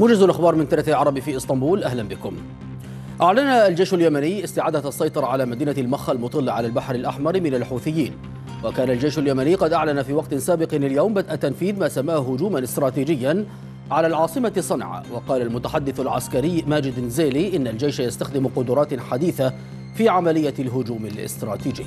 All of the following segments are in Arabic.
موجز الأخبار من ترى العرب في إسطنبول، أهلا بكم. أعلن الجيش اليمني استعادة السيطرة على مدينة المخا المطلة على البحر الأحمر من الحوثيين. وكان الجيش اليمني قد أعلن في وقت سابق اليوم بدء تنفيذ ما سماه هجوما استراتيجيا على العاصمة صنعاء. وقال المتحدث العسكري ماجد نزيلي إن الجيش يستخدم قدرات حديثة في عملية الهجوم الاستراتيجي.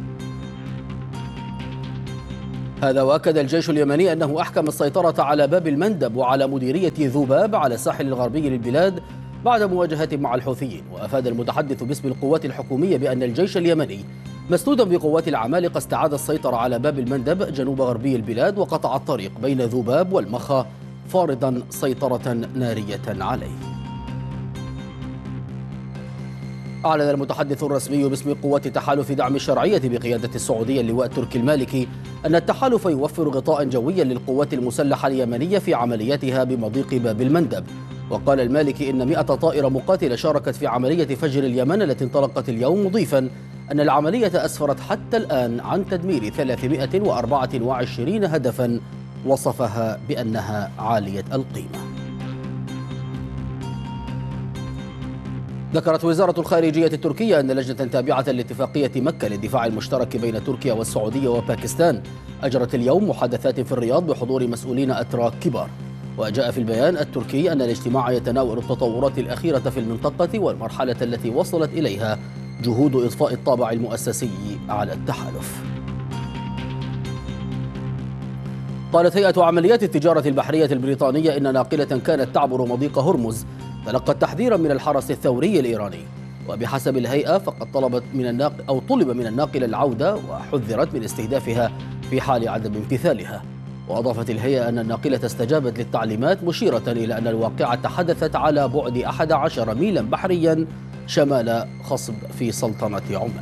هذا وأكد الجيش اليمني أنه أحكم السيطرة على باب المندب وعلى مديرية ذوباب على الساحل الغربي للبلاد بعد مواجهة مع الحوثيين. وأفاد المتحدث باسم القوات الحكومية بأن الجيش اليمني مسنودا بقوات العمالقة استعاد السيطرة على باب المندب جنوب غربي البلاد وقطع الطريق بين ذوباب والمخا فارضا سيطرة نارية عليه. أعلن المتحدث الرسمي باسم قوات تحالف دعم الشرعية بقيادة السعودية اللواء تركي المالكي أن التحالف يوفر غطاء جويا للقوات المسلحة اليمنية في عملياتها بمضيق باب المندب. وقال المالكي إن 100 طائرة مقاتلة شاركت في عملية فجر اليمن التي انطلقت اليوم، مضيفا أن العملية أسفرت حتى الآن عن تدمير 324 هدفا وصفها بأنها عالية القيمة. ذكرت وزارة الخارجية التركية أن لجنة تابعة لاتفاقية مكة للدفاع المشترك بين تركيا والسعودية وباكستان أجرت اليوم محادثات في الرياض بحضور مسؤولين أتراك كبار. وجاء في البيان التركي أن الاجتماع يتناول التطورات الأخيرة في المنطقة والمرحلة التي وصلت إليها جهود إضفاء الطابع المؤسسي على التحالف. قالت هيئة عمليات التجارة البحرية البريطانية إن ناقلة كانت تعبر مضيق هرمز تلقت تحذيرا من الحرس الثوري الإيراني. وبحسب الهيئة فقد طلب من الناقلة العودة وحذرت من استهدافها في حال عدم امتثالها. وأضافت الهيئة أن الناقلة استجابت للتعليمات، مشيرة إلى أن الواقعة حدثت على بعد 11 ميلا بحريا شمال خصب في سلطنة عمان.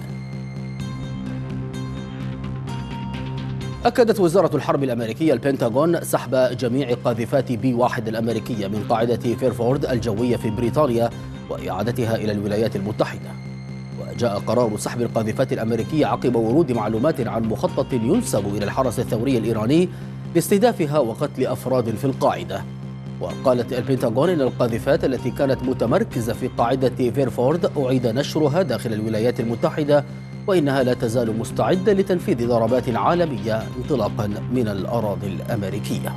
أكدت وزارة الحرب الأمريكية البنتاغون سحب جميع قاذفات B-1 الأمريكية من قاعدة فيرفورد الجوية في بريطانيا وإعادتها إلى الولايات المتحدة. وجاء قرار سحب القاذفات الأمريكية عقب ورود معلومات عن مخطط ينسب إلى الحرس الثوري الإيراني لاستهدافها وقتل أفراد في القاعدة. وقالت البنتاغون إن القاذفات التي كانت متمركزة في قاعدة فيرفورد أعيد نشرها داخل الولايات المتحدة، وإنها لا تزال مستعدة لتنفيذ ضربات عالمية انطلاقا من الأراضي الأمريكية.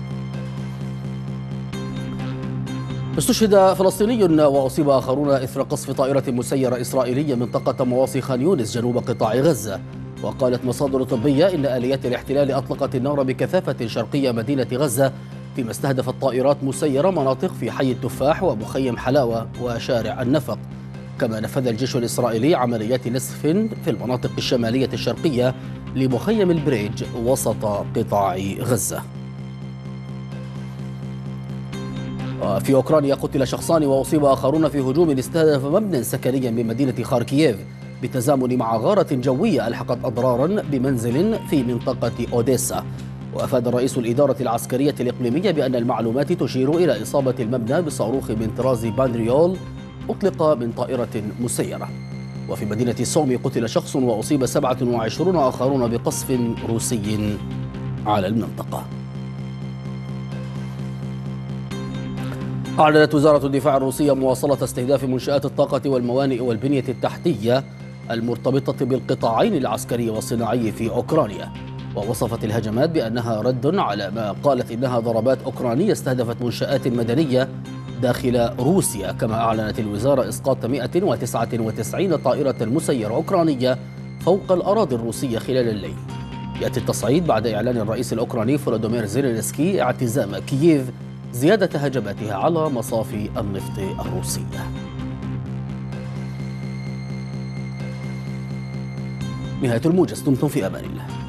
استشهد فلسطيني وأصيب آخرون إثر قصف طائرة مسيرة إسرائيلية منطقة مواصي خان يونس جنوب قطاع غزة. وقالت مصادر طبية إن آليات الاحتلال أطلقت النار بكثافة شرقية مدينة غزة، فيما استهدفت طائرات مسيرة مناطق في حي التفاح ومخيم حلاوة وشارع النفق. كما نفذ الجيش الإسرائيلي عمليات نسف في المناطق الشمالية الشرقية لمخيم البريج وسط قطاع غزة. وفي أوكرانيا قتل شخصان وأصيب آخرون في هجوم استهدف مبنى سكنيا من مدينة خاركييف بالتزامن مع غارة جوية ألحقت أضرارا بمنزل في منطقة أوديسا. وأفاد رئيس الإدارة العسكرية الإقليمية بأن المعلومات تشير إلى إصابة المبنى بصاروخ من طراز بانريول أطلق من طائرة مسيرة. وفي مدينة سومي قتل شخص وأصيب 27 آخرون بقصف روسي على المنطقة. أعلنت وزارة الدفاع الروسية مواصلة استهداف منشآت الطاقة والموانئ والبنية التحتية المرتبطة بالقطاعين العسكري والصناعي في أوكرانيا. ووصفت الهجمات بأنها رد على ما قالت إنها ضربات أوكرانية استهدفت منشآت مدنية داخل روسيا. كما أعلنت الوزارة إسقاط 199 طائرة مسيرة أوكرانية فوق الأراضي الروسية خلال الليل. يأتي التصعيد بعد إعلان الرئيس الأوكراني فولودومير زيلينسكي اعتزام كييف زيادة هجماتها على مصافي النفط الروسية. نهاية الموجز، دمتم في أمان الله.